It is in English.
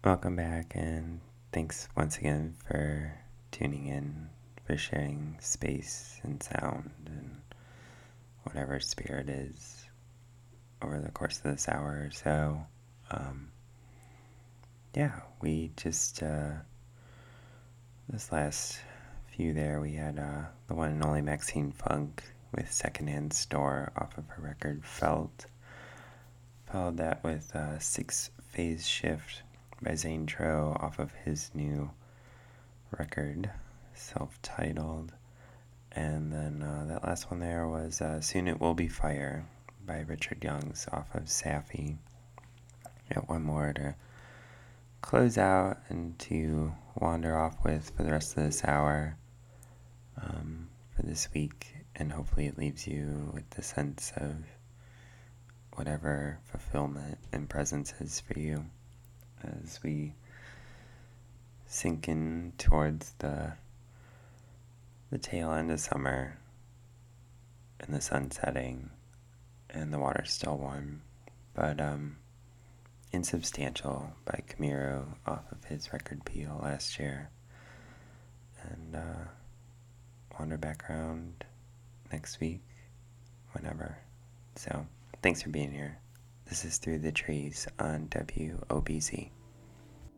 Welcome back, and thanks once again for tuning in, for sharing space and sound and whatever spirit is over the course of this hour or so. We just, this last few there, we had the one and only Maxine Funk with Secondhand Store off of her record Felt. Followed that with Six Phase Shift by Zane Tro off of his new record, self-titled. And then that last one there was Soon It Will Be Fire by Richard Youngs off of Safi. Got one more to close out and to wander off with for the rest of this hour for this week, and hopefully it leaves you with the sense of whatever fulfillment and presence is for you as we sink in towards the tail end of summer and the sun setting and the water's still warm. But Insubstantial by Camiro off of his record Peel last year. And wander back around next week, whenever. So, thanks for being here. This is Through the Trees on WOBZ.